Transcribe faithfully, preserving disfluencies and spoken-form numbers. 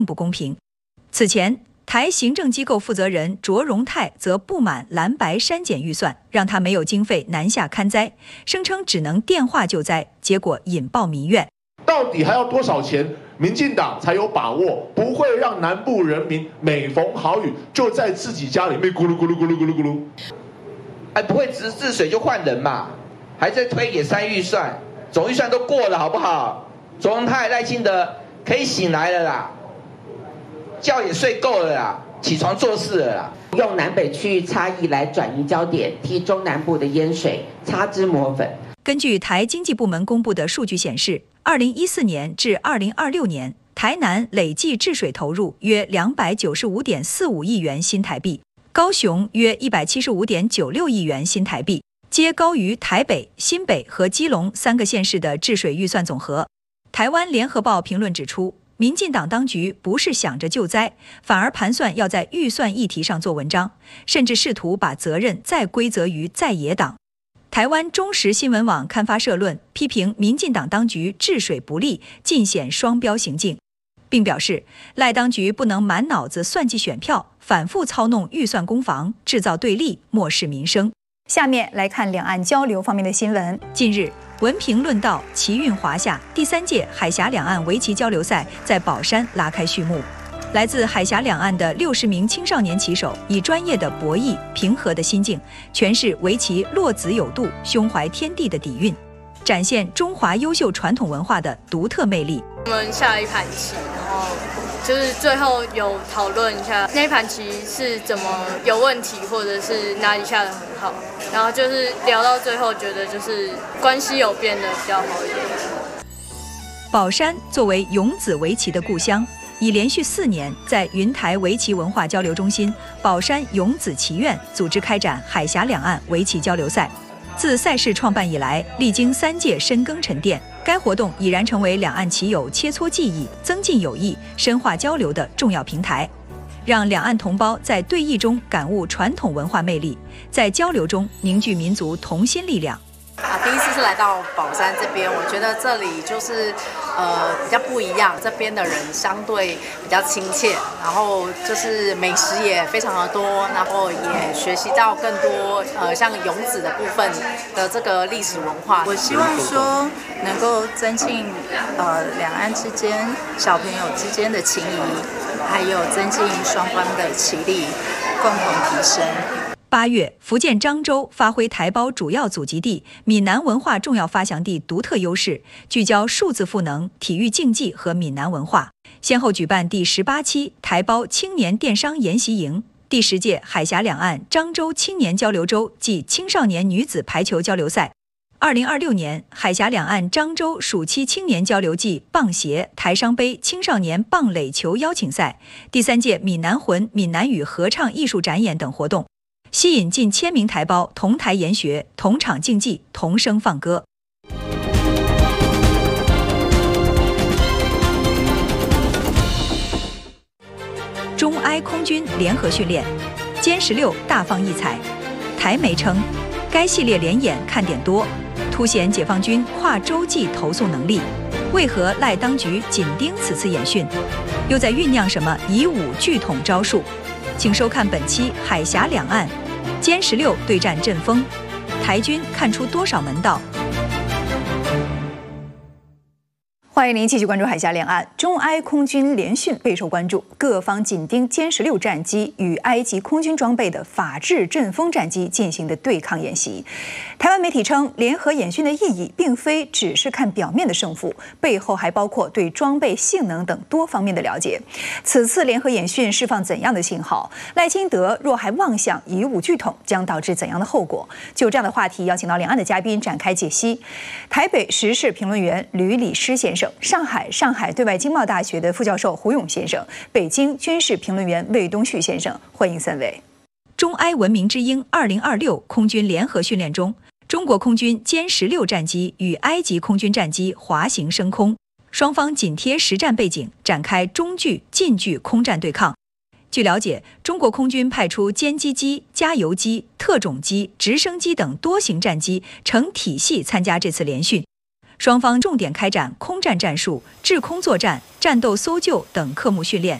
不公平。此前，台行政机构负责人卓荣泰则不满蓝白删减预算，让他没有经费南下勘灾，声称只能电话救灾，结果引爆民怨。 到底还要多少钱，民进党才有把握不会让南部人民每逢好雨就在自己家里面咕噜咕噜咕噜咕噜咕噜？ 哎，不会直治水就换人嘛？还在推给三预算，总预算都过了，好不好？卓荣泰、赖清德可以醒来了啦，觉也睡够了啦，起床做事了啦。 用南北区域差异来转移焦点，替中南部的淹水擦脂抹粉。 根据台经济部门公布的数据显示，二零一四年至二零二六年，台南累计治水投入约两百九十五点四五亿元新台币，高雄约一百七十五点九六亿元新台币，皆高于台北、新北和基隆三个县市的治水预算总和。台湾联合报评论指出，民进党当局不是想着救灾，反而盘算要在预算议题上做文章，甚至试图把责任再归责于在野党。台湾中时新闻网刊发社论，批评民进党当局治水不力，尽显双标行径，并表示赖当局不能满脑子算计选票，反复操弄预算攻防，制造对立，漠视民生。 下面来看两岸交流方面的新闻。 近日，文评论道，奇运华夏第三届海峡两岸围棋交流赛在宝山拉开序幕。来自海峡两岸的六十名青少年棋手，以专业的博弈、平和的心境，诠释围棋落子有度、胸怀天地的底蕴，展现中华优秀传统文化的独特魅力。 我们下了一盘棋，然后就是最后有讨论一下那一盘棋是怎么有问题，或者是哪里下得很好，然后就是聊到最后，觉得就是关系有变得比较好一点。 宝山作为勇子围棋的故乡，已连续四年在云台围棋文化交流中心宝山勇子棋院组织开展海峡两岸围棋交流赛。自赛事创办以来，历经三届深耕沉淀，该活动已然成为两岸棋友切磋技艺、增进友谊、深化交流的重要平台，让两岸同胞在对弈中感悟传统文化魅力，在交流中凝聚民族同心力量。 啊，第一次是来到宝山这边，我觉得这里就是呃比较不一样，这边的人相对比较亲切，然后就是美食也非常的多，然后也学习到更多呃像勇子的部分的这个历史文化。 我希望说能够增进呃两岸之间小朋友之间的情谊，还有增进双方的棋力，共同提升。 八月，福建漳州发挥台胞主要祖籍地、闽南文化重要发祥地独特优势，聚焦数字赋能、体育竞技和闽南文化，先后举办第十八期台胞青年电商研习营、第十届海峡两岸漳州青年交流周暨青少年女子排球交流赛。二零二六年，海峡两岸漳州暑期青年交流暨棒协台商杯青少年棒垒球邀请赛、第三届闽南魂闽南语合唱艺术展演等活动，吸引近千名台胞同台研学、同场竞技、同声放歌。中埃空军联合训练，歼十六大放异彩。台媒称，该系列联演看点多，凸显解放军跨洲际投送能力。为何赖当局紧盯此次演训？又在酝酿什么以武拒统招数？请收看本期海峡两岸歼十六对战阵风，台军看出多少门道？ 欢迎您继续关注海峡两岸，中埃空军联训备受关注，各方紧盯歼十六战机与埃及空军装备的法制阵风战机进行的对抗演习。台湾媒体称，联合演训的意义并非只是看表面的胜负，背后还包括对装备性能等多方面的了解。此次联合演训释放怎样的信号？赖清德若还妄想以武拒统，将导致怎样的后果？就这样的话题，邀请到两岸的嘉宾展开解析。台北时事评论员吕礼诗先生，上海上海对外经贸大学的副教授胡勇先生，北京军事评论员魏东旭先生，欢迎三位。 中埃文明之鹰二零二六空军联合训练中，中国空军歼十六战机与埃及空军战机滑行升空，双方紧贴实战背景，展开中距、近距空战对抗。据了解，中国空军派出歼击机、加油机、特种机、直升机等多型战机成体系参加这次联训。 双方重点开展空战战术、制空作战、战斗搜救等科目训练，